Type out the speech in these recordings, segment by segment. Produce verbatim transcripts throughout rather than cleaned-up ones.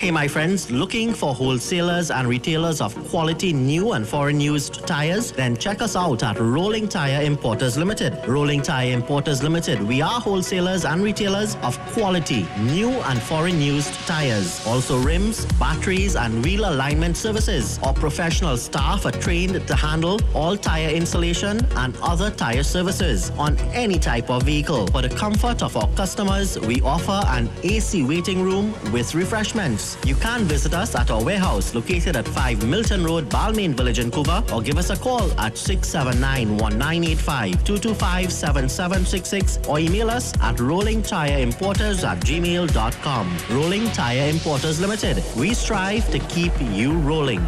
Hey my friends, looking for wholesalers and retailers of quality new and foreign used tires? Then check us out at Rolling Tire Importers Limited. Rolling Tire Importers Limited. We are wholesalers and retailers of quality new and foreign used tires. Also rims, batteries and wheel alignment services. Our professional staff are trained to handle all tire installation and other tire services on any type of vehicle. For the comfort of our customers, we offer an A C waiting room with refreshments. You can visit us at our warehouse located at five Milton Road, Balmain Village in Cuba, or give us a call at six seven nine, one nine eight five, two two five, seven seven six six or email us at rolling tire importers at gmail dot com. Rolling Tire Importers Limited. We strive to keep you rolling.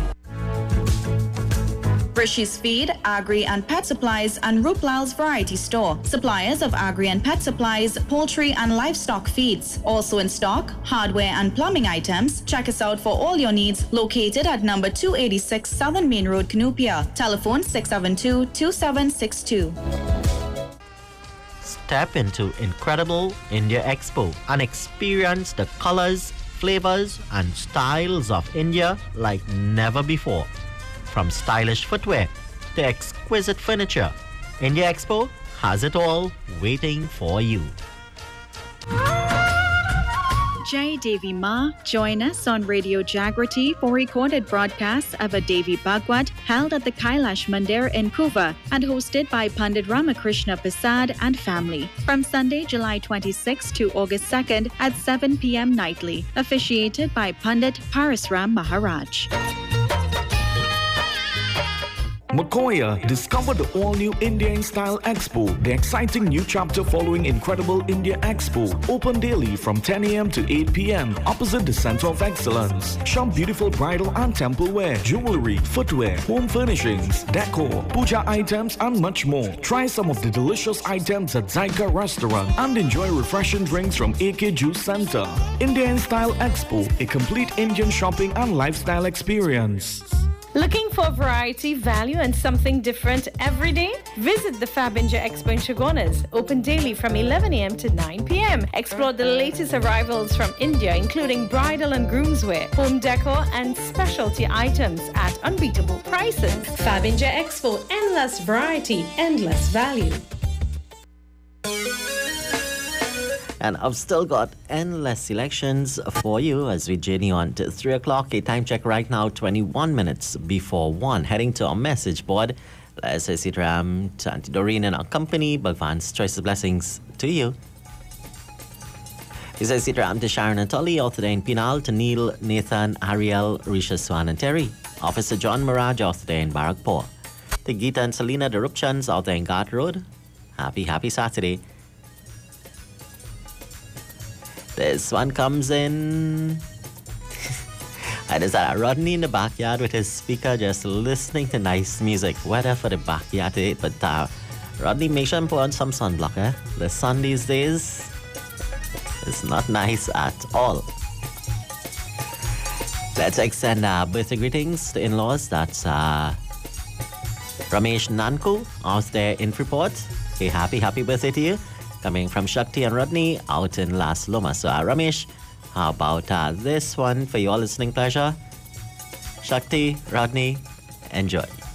Brishis Feed, Agri and Pet Supplies, and Ruplal's Variety Store. Suppliers of agri and pet supplies, poultry and livestock feeds. Also in stock, hardware and plumbing items. Check us out for all your needs. Located at number two eighty-six Southern Main Road, Canoopia. Telephone six seven two, two seven six two. Step into Incredible India Expo and experience the colors, flavors, and styles of India like never before. From stylish footwear to exquisite furniture, India Expo has it all waiting for you. Jai Devi Ma, join us on Radio Jagrati for recorded broadcasts of a Devi Bhagwat held at the Kailash Mandir in Kuva and hosted by Pandit Ramakrishna Prasad and family from Sunday, July twenty-sixth to August second at seven p.m. nightly, officiated by Pandit Parasram Maharaj. Makoya, discover the all-new India in Style Expo, the exciting new chapter following Incredible India Expo. Open daily from ten a.m. to eight p.m. opposite the Center of Excellence. Shop beautiful bridal and temple wear, jewelry, footwear, home furnishings, decor, puja items, and much more. Try some of the delicious items at Zyka Restaurant and enjoy refreshing drinks from A K Juice Center. India in Style Expo, a complete Indian shopping and lifestyle experience. Looking for variety, value, and something different every day? Visit the Fabinja Expo in Chagonas, open daily from eleven a.m. to nine p.m. Explore the latest arrivals from India, including bridal and groomswear, home decor, and specialty items at unbeatable prices. Fabinja Expo, endless variety, endless value. And I've still got endless selections for you as we journey on to three o'clock. A time check right now, twenty-one minutes before one. Heading to our message board. Let's say Sitram to Auntie Doreen and our company. Bhagwan's choice of blessings to you. He says Sitram to Sharon and Tully, all today in Pinal, to Neil, Nathan, Ariel, Risha, Swan, and Terry. Officer John Mirage, all today in Barakpur. To Geeta and Selena, the Rupchans, out there in Ghat Road. Happy, happy Saturday. This one comes in. And it's uh, Rodney in the backyard with his speaker just listening to nice music. Weather for the backyard today. But uh, Rodney, make sure and put on some sunblock. Eh? The sun these days is not nice at all. Let's extend uh, birthday greetings to in-laws. That's uh, Ramesh Nanku out there in Freeport. A happy, happy birthday to you. Coming from Shakti and Rodney out in Las Lomas. So, uh, Ramesh, how about uh, this one for your listening pleasure? Shakti, Rodney, enjoy.